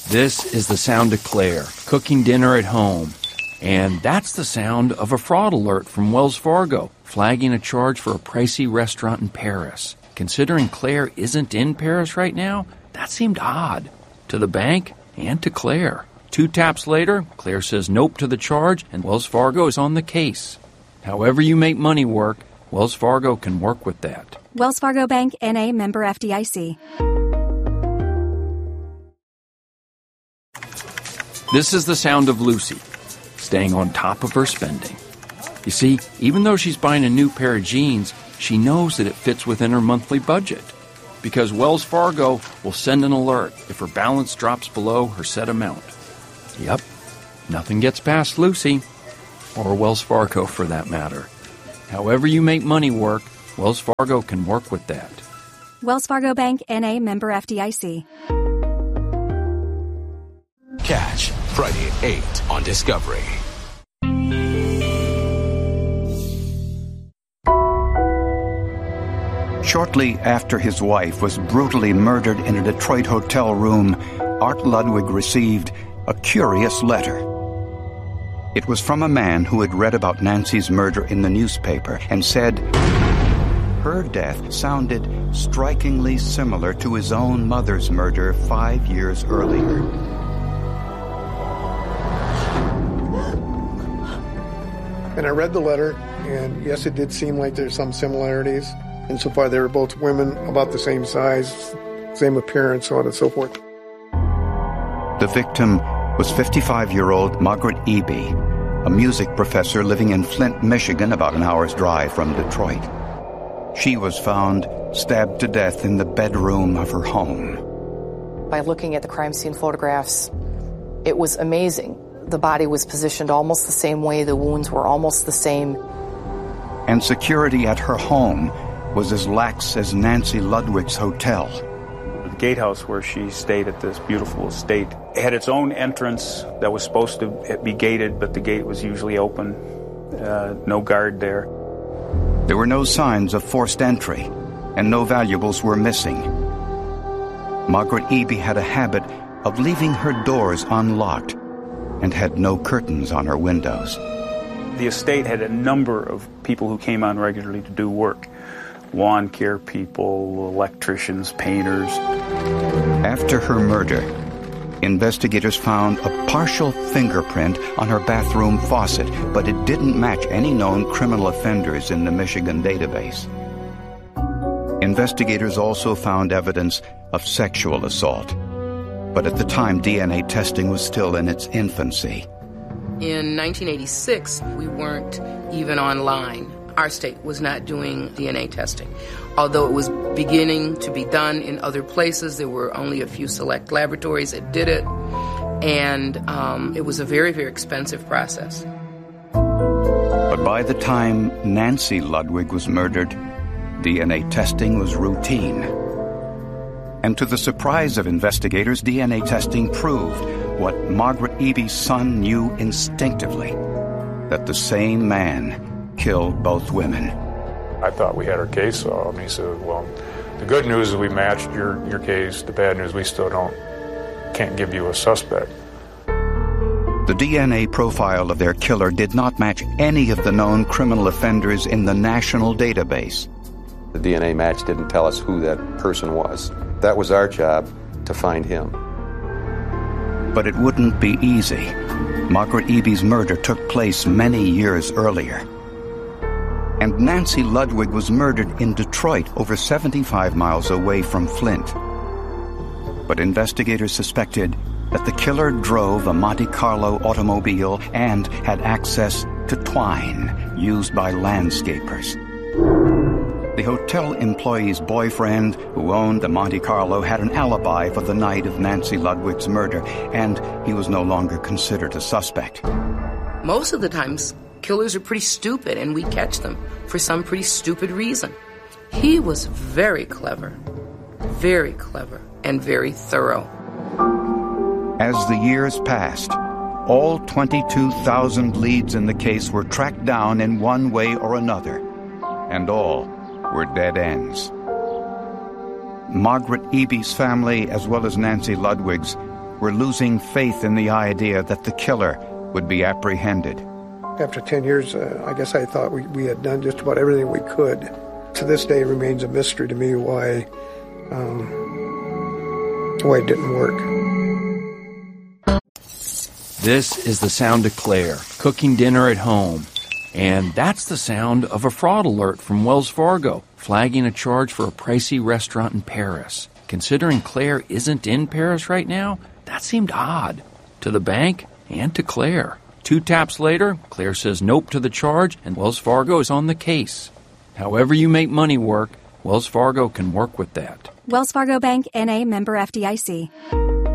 This is the sound of Claire, cooking dinner at home. And that's the sound of a fraud alert from Wells Fargo, flagging a charge for a pricey restaurant in Paris. Considering Claire isn't in Paris right now, that seemed odd. To the bank and to Claire. 2 taps later, Claire says nope to the charge, and Wells Fargo is on the case. However you make money work, Wells Fargo can work with that. Wells Fargo Bank, N.A., member FDIC. This is the sound of Lucy, staying on top of her spending. You see, even though she's buying a new pair of jeans, she knows that it fits within her monthly budget. Because Wells Fargo will send an alert if her balance drops below her set amount. Yep, nothing gets past Lucy, or Wells Fargo for that matter. However you make money work, Wells Fargo can work with that. Wells Fargo Bank, N.A., member FDIC. Catch Friday at 8 on Discovery. Shortly after his wife was brutally murdered in a Detroit hotel room, Art Ludwig received a curious letter. It was from a man who had read about Nancy's murder in the newspaper and said her death sounded strikingly similar to his own mother's murder 5 years earlier. And I read the letter, and yes, it did seem like there's some similarities. Insofar they were both women about the same size, same appearance, so on and so forth. The victim was 55-year-old Margaret Eby, a music professor living in Flint, Michigan, about an hour's drive from Detroit. She was found stabbed to death in the bedroom of her home. By looking at the crime scene photographs, it was amazing. The body was positioned almost the same way, the wounds were almost the same. And security at her home was as lax as Nancy Ludwig's hotel. The gatehouse where she stayed at this beautiful estate had its own entrance that was supposed to be gated, but the gate was usually open. No guard there. There were no signs of forced entry, and no valuables were missing. Margaret Eby had a habit of leaving her doors unlocked and had no curtains on her windows. The estate had a number of people who came on regularly to do work. Lawn care people, electricians, painters. After her murder, investigators found a partial fingerprint on her bathroom faucet, but it didn't match any known criminal offenders in the Michigan database. Investigators also found evidence of sexual assault, but at the time DNA testing was still in its infancy. In 1986, we weren't even online. Our state was not doing DNA testing. Although it was beginning to be done in other places, there were only a few select laboratories that did it, and it was a very, very expensive process. But by the time Nancy Ludwig was murdered, DNA testing was routine. And to the surprise of investigators, DNA testing proved what Margaret Eby's son knew instinctively, that the same man killed both women. I thought we had our case solved. And he said, well, the good news is we matched your case. The bad news, we still can't give you a suspect. The DNA profile of their killer did not match any of the known criminal offenders in the national database. The DNA match didn't tell us who that person was. That was our job, to find him. But it wouldn't be easy. Margaret Eby's murder took place many years earlier. And Nancy Ludwig was murdered in Detroit, over 75 miles away from Flint. But investigators suspected that the killer drove a Monte Carlo automobile and had access to twine used by landscapers. The hotel employee's boyfriend, who owned the Monte Carlo, had an alibi for the night of Nancy Ludwig's murder, and he was no longer considered a suspect. Most of the times, killers are pretty stupid, and we catch them for some pretty stupid reason. He was very clever, and very thorough. As the years passed, all 22,000 leads in the case were tracked down in one way or another, and all were dead ends. Margaret Eby's family, as well as Nancy Ludwig's, were losing faith in the idea that the killer would be apprehended. After 10 years, I guess I thought we had done just about everything we could. To this day, it remains a mystery to me why it didn't work. This is the sound of Claire, cooking dinner at home. And that's the sound of a fraud alert from Wells Fargo, flagging a charge for a pricey restaurant in Paris. Considering Claire isn't in Paris right now, that seemed odd. To the bank and to Claire. 2 taps later, Claire says nope to the charge, and Wells Fargo is on the case. However you make money work, Wells Fargo can work with that. Wells Fargo Bank, N.A., member FDIC.